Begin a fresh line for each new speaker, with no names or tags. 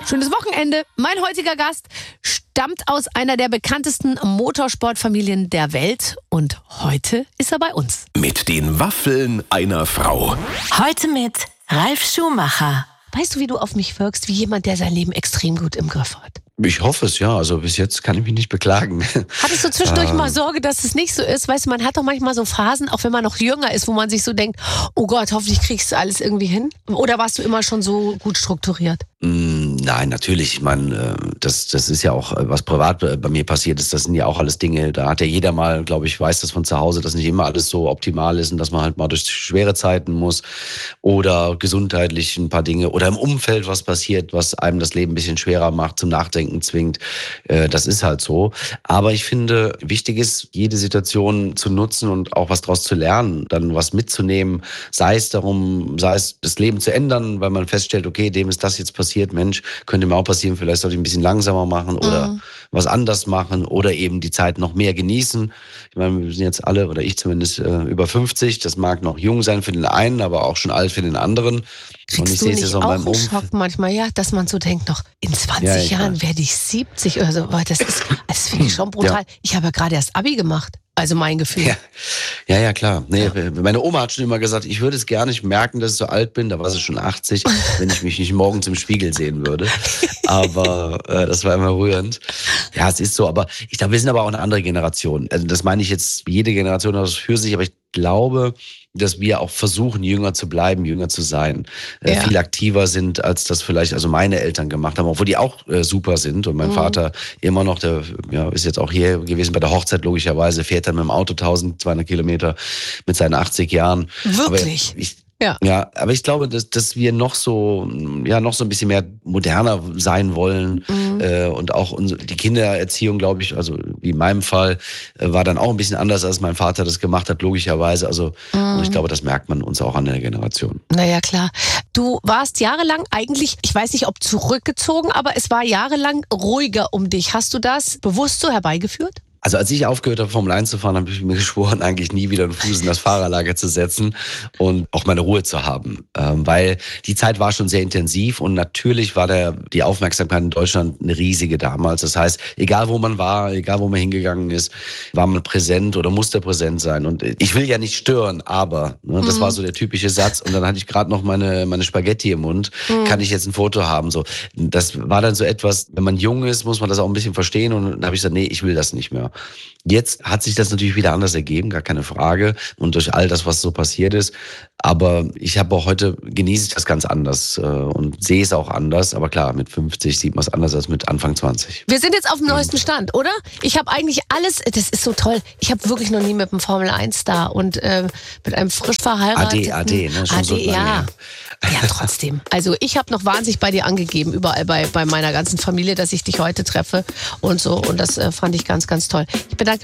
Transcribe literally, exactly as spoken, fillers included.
Schönes Wochenende. Mein heutiger Gast stammt aus einer der bekanntesten Motorsportfamilien der Welt und heute ist er bei uns.
Mit den Waffeln einer Frau.
Heute mit Ralf Schumacher.
Weißt du, wie du auf mich wirkst, wie jemand, der sein Leben extrem gut im Griff hat?
Ich hoffe es, ja. Also bis jetzt kann ich mich nicht beklagen.
Hattest du zwischendurch mal Sorge, dass es nicht so ist? Weißt du, man hat doch manchmal so Phasen, auch wenn man noch jünger ist, wo man sich so denkt, oh Gott, hoffentlich kriegst du alles irgendwie hin. Oder warst du immer schon so gut strukturiert?
Mm, nein, natürlich. Ich meine, das, das ist ja auch, was privat bei mir passiert ist, das sind ja auch alles Dinge, da hat ja jeder mal, glaube ich, weiß das von zu Hause, dass nicht immer alles so optimal ist und dass man halt mal durch schwere Zeiten muss oder gesundheitlich ein paar Dinge oder im Umfeld was passiert, was einem das Leben ein bisschen schwerer macht, zum Nachdenken zwingt. Das ist halt so. Aber ich finde, wichtig ist, jede Situation zu nutzen und auch was daraus zu lernen, dann was mitzunehmen, sei es darum, sei es das Leben zu ändern, weil man feststellt, okay, dem ist das jetzt passiert, Mensch, könnte mir auch passieren, vielleicht sollte ich ein bisschen langsamer machen oder mhm. was anders machen oder eben die Zeit noch mehr genießen. Ich meine, wir sind jetzt alle, oder ich zumindest, über fünfzig. Das mag noch jung sein für den einen, aber auch schon alt für den anderen.
Kriegst
und ich
du
sehe
nicht
es jetzt
auch
auch beim
einen Schock manchmal, ja, dass man so denkt, noch in zwanzig
Ja, ich
Jahren
weiß.
werde ich siebzig oder so. Das ist, das finde ich schon brutal.
Ja.
Ich habe ja gerade erst Abi gemacht. Also mein Gefühl.
Ja, ja, ja klar. Nee, ja. Meine Oma hat schon immer gesagt, ich würde es gar nicht merken, dass ich so alt bin. Da war sie schon achtzig, wenn ich mich nicht morgens im Spiegel sehen würde. Aber äh, das war immer rührend. Ja, es ist so. Aber ich glaube, wir sind aber auch eine andere Generation. Also das meine ich jetzt, jede Generation hat das für sich. Aber ich glaube, dass wir auch versuchen, jünger zu bleiben, jünger zu sein. Äh,
Ja.
viel aktiver sind, als das vielleicht also meine Eltern gemacht haben, obwohl die auch äh, super sind. Und mein
Mhm.
Vater immer noch, der ja, ist jetzt auch hier gewesen bei der Hochzeit, logischerweise, fährt dann mit dem Auto tausendzweihundert Kilometer mit seinen achtzig Jahren.
Wirklich?
Aber ich,
Ja.
ja, aber ich glaube, dass, dass wir noch so, ja, noch so ein bisschen mehr moderner sein wollen.
Mhm.
Äh, und auch unsere, die Kindererziehung, glaube ich, also wie in meinem Fall, äh, war dann auch ein bisschen anders, als mein Vater das gemacht hat, logischerweise. Also,
Mhm.
und ich glaube, das merkt man uns auch an der Generation.
Naja, klar. Du warst jahrelang eigentlich, ich weiß nicht, ob zurückgezogen, aber es war jahrelang ruhiger um dich. Hast du das bewusst so herbeigeführt?
Also als ich aufgehört habe, Formel eins zu fahren, habe ich mir geschworen, eigentlich nie wieder einen Fuß in das Fahrerlager zu setzen und auch meine Ruhe zu haben. Ähm, weil die Zeit war schon sehr intensiv und natürlich war der, die Aufmerksamkeit in Deutschland eine riesige damals. Das heißt, egal wo man war, egal wo man hingegangen ist, war man präsent oder musste präsent sein. Und ich will ja nicht stören, aber, ne, das
Mhm.
war so der typische Satz. Und dann hatte ich gerade noch meine, meine Spaghetti im Mund.
Mhm.
Kann ich jetzt ein Foto haben? So, das war dann so etwas, wenn man jung ist, muss man das auch ein bisschen verstehen. Und dann habe ich gesagt, nee, ich will das nicht mehr. Jetzt hat sich das natürlich wieder anders ergeben, gar keine Frage. Und durch all das, was so passiert ist. Aber ich habe auch heute, genieße ich das ganz anders äh, und sehe es auch anders. Aber klar, mit fünfzig sieht man es anders als mit Anfang zwanzig.
Wir sind jetzt auf dem neuesten Stand, oder? Ich habe eigentlich alles, das ist so toll, ich habe wirklich noch nie mit einem Formel eins Star und äh, mit einem frisch verheirateten...
A D, A D, ne? Schon
A D,
so lange
ja.
her.
Ja, trotzdem. Also ich habe noch wahnsinnig bei dir angegeben, überall bei, bei meiner ganzen Familie, dass ich dich heute treffe und so. Und das äh, fand ich ganz, ganz toll. Ich bedanke